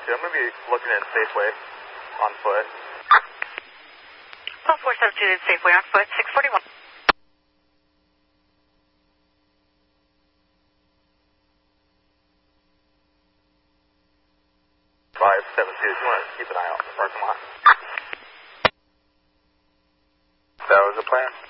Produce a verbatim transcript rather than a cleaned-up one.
two. I'm going to be looking in Safeway on foot. Call four seven two Safeway on foot, six forty-one. five seven two, you want to keep an eye out in the parking lot. That was the plan.